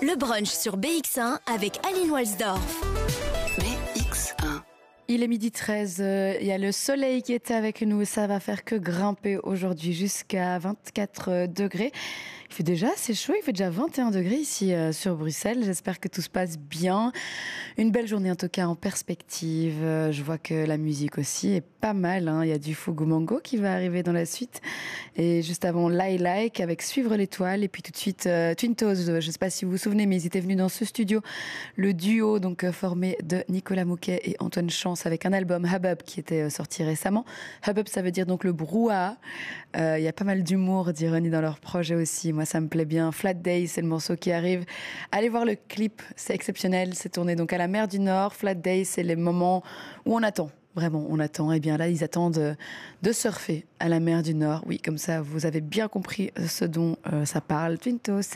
Le brunch sur BX1 avec Aline Walsdorf. BX1. Il est 12h13, il y a le soleil qui est avec nous, ça va faire que grimper aujourd'hui jusqu'à 24 degrés. Il fait déjà assez chaud, il fait déjà 21 degrés ici sur Bruxelles. J'espère que tout se passe bien. Une belle journée en tout cas en perspective. Je vois que la musique aussi est pas mal. Il y a du Fugu Mango qui va arriver dans la suite. Et juste avant, Like avec Suivre l'étoile. Et puis tout de suite, Twin Toes. Je ne sais pas si vous vous souvenez, mais ils étaient venus dans ce studio. Le duo donc formé de Nicolas Mouquet et Antoine Chance avec un album Hubbub qui était sorti récemment. Hubbub, ça veut dire donc le brouhaha. Il y a pas mal d'humour, d'ironie dans leur projet aussi. Moi, ça me plaît bien. Flat Day, c'est le morceau qui arrive. Allez voir le clip, c'est exceptionnel. C'est tourné donc à la mer du Nord. Flat Day, c'est les moments où on attend. Vraiment, on attend. Et bien là, ils attendent de surfer à la mer du Nord. Oui, comme ça, vous avez bien compris ce dont ça parle. Twin Toes.